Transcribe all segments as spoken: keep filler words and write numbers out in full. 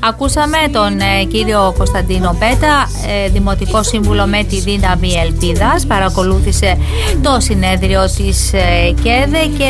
Ακούσαμε τον ε, κύριο Κωνσταντίνο Πέτα, ε, Δημοτικό Σύμβουλο με τη δύναμη Ελπίδας. Παρακολούθησε το συνέδριο της ε, ΚΕΔΕ και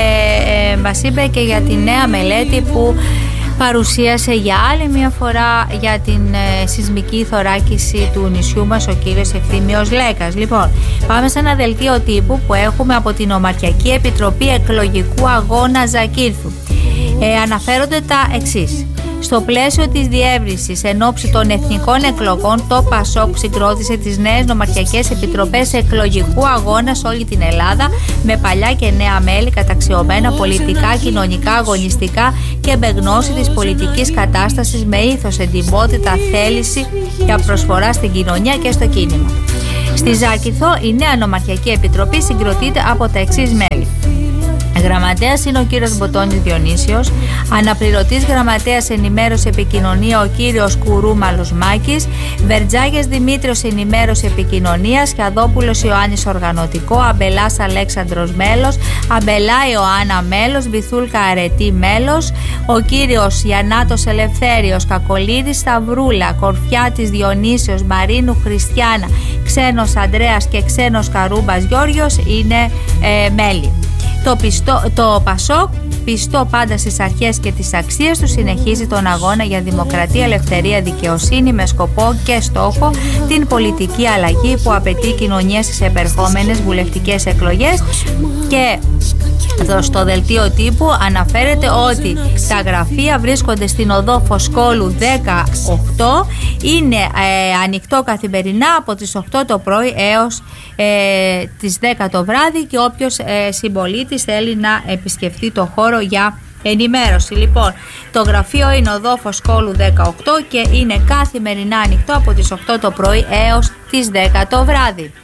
ε, μας είπε και για τη νέα μελέτη που παρουσίασε για άλλη μια φορά για την ε, σεισμική θωράκιση του νησιού μας ο κύριος Ευθύμιος Λέκας. Λοιπόν, πάμε σε ένα δελτίο τύπου που έχουμε από την Ομαρχιακή Επιτροπή Εκλογικού Αγώνα Ζακύρθου. Ε, αναφέρονται τα εξής. Στο πλαίσιο της διεύρυνσης εν ώψη των εθνικών εκλογών, το ΠΑΣΟΚ συγκρότησε τις νέες νομαρχιακές επιτροπές εκλογικού αγώνα σε όλη την Ελλάδα, με παλιά και νέα μέλη καταξιωμένα πολιτικά, κοινωνικά, αγωνιστικά και με γνώση της πολιτικής κατάστασης, με ήθος, εντιμότητα, θέληση για προσφορά στην κοινωνία και στο κίνημα. Στη Ζάκυνθο, η νέα νομαρχιακή επιτροπή συγκροτείται από τα εξής μέλη. Γραμματέας είναι ο κύριος Μποτώνης Διονύσιος, αναπληρωτής γραμματέας ενημέρωση επικοινωνία ο κύριος Κουρούμαλος Μάκης, Βερτζάγιας Δημήτριος ενημέρωση επικοινωνία, Σκιαδόπουλος Ιωάννης οργανωτικό, Αμπελάς Αλέξανδρος μέλος, Αμπελά Ιωάννα μέλος, Βυθούλκα Αρετή μέλος, ο κύριος Γιαννάτος Ελευθέριος, Κακολίδης Σταυρούλα, Κορφιάτης Διονύσιος, Μαρίνου Χριστιάνα, Ξένος Ανδρέας και Ξένος Καρούμπας Γιώργιος είναι ε, μέλη. Το, πιστό, το ΠΑΣΟΚ, πιστό πάντα στις αρχές και τις αξίες του, συνεχίζει τον αγώνα για δημοκρατία, ελευθερία, δικαιοσύνη με σκοπό και στόχο την πολιτική αλλαγή που απαιτεί η κοινωνία στις επερχόμενες βουλευτικές εκλογές. Και εδώ στο δελτίο τύπου αναφέρεται ότι τα γραφεία βρίσκονται στην οδό Φωσκόλου δεκαοκτώ, είναι ε, ανοιχτό καθημερινά από τις οκτώ το πρωί έως ε, τις δέκα το βράδυ και όποιος ε, συμπολίτης θέλει να επισκεφτεί το χώρο για ενημέρωση. Λοιπόν, το γραφείο είναι οδό Φωσκόλου δεκαοκτώ και είναι καθημερινά ανοιχτό από τις οκτώ το πρωί έως τις δέκα το βράδυ.